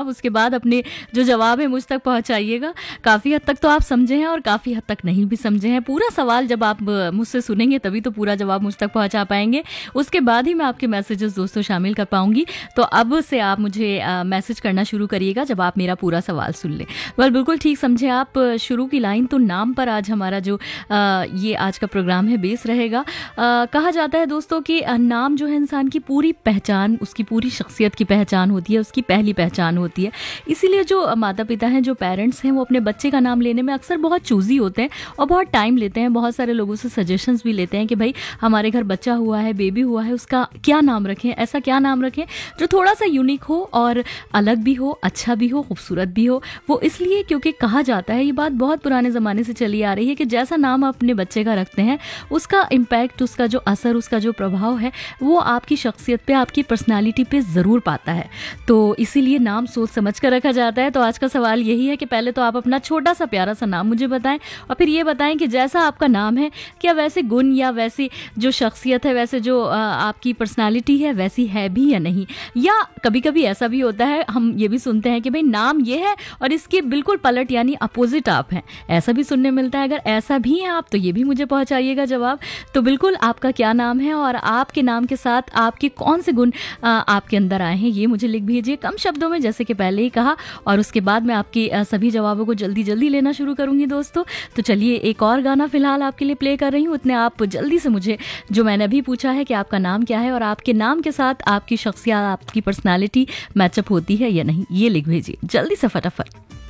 जवाब, उसके बाद अपने जो जवाब है मुझ तक पहुंचाइएगा। काफ़ी हद तक तो आप समझे हैं और काफ़ी हद तक नहीं भी समझे हैं। पूरा सवाल जब आप मुझसे सुनेंगे तभी तो पूरा जवाब मुझ तक पहुंचा पाएंगे, उसके बाद ही मैं आपके मैसेजेस दोस्तों शामिल कर पाऊंगी। तो अब से आप मुझे मैसेज करना शुरू करिएगा जब आप मेरा पूरा सवाल सुन लें। बिल्कुल ठीक समझे आप। शुरू की लाइन तो नाम पर आज हमारा जो ये आज का प्रोग्राम है बेस रहेगा। कहा जाता है दोस्तों कि नाम जो है इंसान की पूरी पहचान, उसकी पूरी शख्सियत की पहचान होती है, उसकी पहली पहचान होती है। इसीलिए जो माता पिता हैं, जो पेरेंट्स हैं, वो अपने बच्चे का नाम लेने में अक्सर बहुत चूज़ी होते हैं और बहुत टाइम लेते हैं। बहुत सारे लोगों से सजेशंस भी लेते हैं कि भाई हमारे घर बच्चा हुआ है, बेबी हुआ है, उसका क्या नाम रखें, ऐसा क्या नाम रखें जो थोड़ा सा यूनिक हो और अलग भी हो, अच्छा भी हो, खूबसूरत भी हो। वो इसलिए क्योंकि कहा जाता है, ये बात बहुत पुराने ज़माने से चली आ रही है कि जैसा नाम आप अपने बच्चे का रखते हैं उसका इम्पैक्ट, उसका जो असर, उसका जो प्रभाव है वो आपकी शख्सियत पे, आपकी पर्सनालिटी पे ज़रूर पाता है। तो इसीलिए नाम सोच समझ कर रखा जाता है। तो आज का सवाल यही है कि पहले तो आप अपना छोटा सा प्यारा सा नाम मुझे बताएं और फिर ये बताएं कि जैसा आपका नाम है क्या वैसे गुण या वैसी जो शख्सियत है, वैसे जो आपकी पर्सनालिटी है वैसी है भी या नहीं। या कभी कभी ऐसा भी होता है, हम ये भी सुनते हैं कि भाई नाम ये है और इसके बिल्कुल पलट यानी अपोजिट आप हैं, ऐसा भी सुनने मिलता है। अगर ऐसा भी है आप तो ये भी मुझे पहुंचाइएगा जवाब। तो बिल्कुल आपका क्या नाम है और आपके नाम के साथ आपके कौन से गुण आपके अंदर आए हैं, ये मुझे लिख भेजिए कम शब्दों में, जैसे कि पहले ही कहा। और उसके बाद मैं आपके सभी जवाबों को जल्दी जल्दी लेना शुरू करूंगी दोस्तों। तो चलिए एक और गाना फिलहाल आपके लिए प्ले कर रही हूँ, उतने आप जल्दी से मुझे जो मैंने अभी पूछा है कि आपका नाम क्या है और आपके नाम के साथ आपकी शख्सियत, आपकी पर्सनालिटी मैचअप होती है या नहीं, ये लिख भेजिए जल्दी से फटाफट।